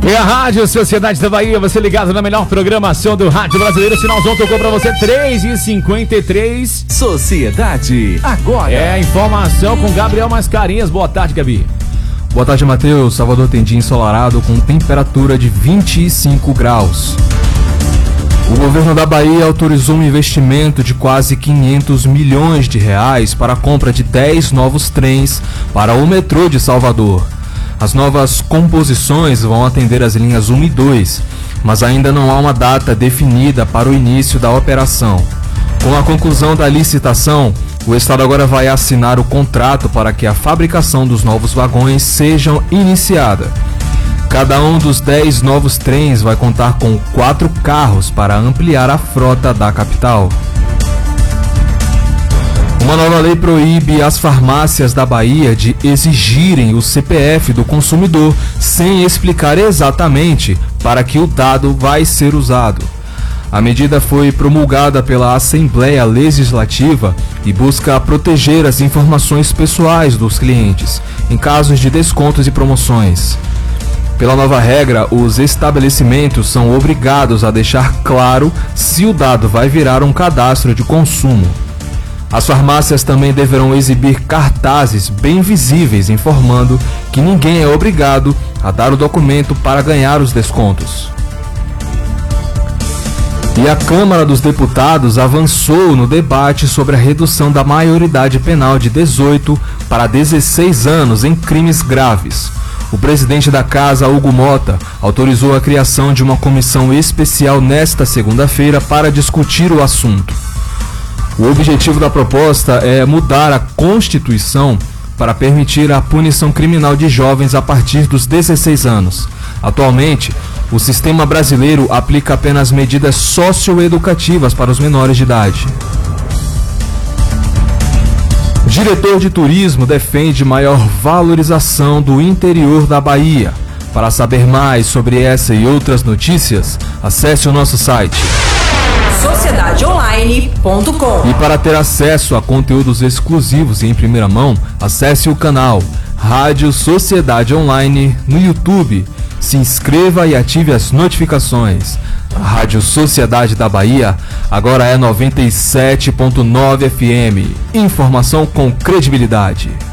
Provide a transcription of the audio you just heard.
É a Rádio Sociedade da Bahia, você ligado na melhor programação do rádio brasileiro. O sinalzão tocou pra você 3h53. Sociedade, agora. É a informação com Gabriel Mascarinhas. Boa tarde, Gabi. Boa tarde, Matheus. Salvador tem dia ensolarado com temperatura de 25 graus. O governo da Bahia autorizou um investimento de quase 500 milhões de reais para a compra de 10 novos trens para o metrô de Salvador. As novas composições vão atender as linhas 1 e 2, mas ainda não há uma data definida para o início da operação. Com a conclusão da licitação, o Estado agora vai assinar o contrato para que a fabricação dos novos vagões seja iniciada. Cada um dos 10 novos trens vai contar com 4 carros para ampliar a frota da capital. Uma nova lei proíbe as farmácias da Bahia de exigirem o CPF do consumidor sem explicar exatamente para que o dado vai ser usado. A medida foi promulgada pela Assembleia Legislativa e busca proteger as informações pessoais dos clientes em casos de descontos e promoções. Pela nova regra, os estabelecimentos são obrigados a deixar claro se o dado vai virar um cadastro de consumo. As farmácias também deverão exibir cartazes bem visíveis informando que ninguém é obrigado a dar o documento para ganhar os descontos. E a Câmara dos Deputados avançou no debate sobre a redução da maioridade penal de 18 para 16 anos em crimes graves. O presidente da Casa, Hugo Mota, autorizou a criação de uma comissão especial nesta segunda-feira para discutir o assunto. O objetivo da proposta é mudar a Constituição para permitir a punição criminal de jovens a partir dos 16 anos. Atualmente, o sistema brasileiro aplica apenas medidas socioeducativas para os menores de idade. O diretor de turismo defende maior valorização do interior da Bahia. Para saber mais sobre essa e outras notícias, acesse o nosso site sociedadeonline.com. E para ter acesso a conteúdos exclusivos e em primeira mão, acesse o canal Rádio Sociedade Online no YouTube. Se inscreva e ative as notificações. A Rádio Sociedade da Bahia agora é 97.9 FM. Informação com credibilidade.